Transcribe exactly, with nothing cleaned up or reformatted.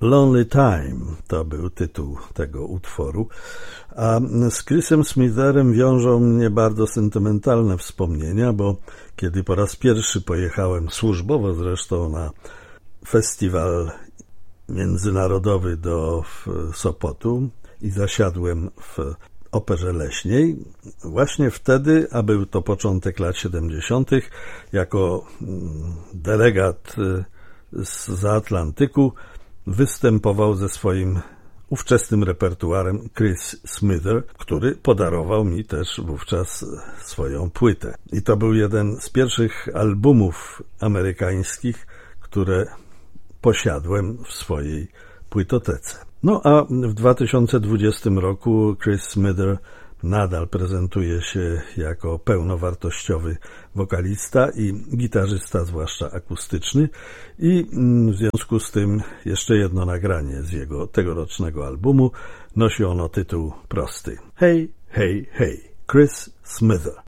Lonely Time to był tytuł tego utworu, a z Chrisem Smitherem wiążą mnie bardzo sentymentalne wspomnienia, bo kiedy po raz pierwszy pojechałem służbowo zresztą na festiwal międzynarodowy do Sopotu i zasiadłem w Operze Leśnej, właśnie wtedy, a był to początek lat siedemdziesiątych, jako delegat zza Atlantyku występował ze swoim ówczesnym repertuarem Chris Smither, który podarował mi też wówczas swoją płytę. I to był jeden z pierwszych albumów amerykańskich, które posiadłem w swojej płytotece. No a w dwa tysiące dwudziestym roku Chris Smither nadal prezentuje się jako pełnowartościowy wokalista i gitarzysta, zwłaszcza akustyczny, i w związku z tym jeszcze jedno nagranie z jego tegorocznego albumu. Nosi ono tytuł prosty: Hey, hey, hey, Chris Smither.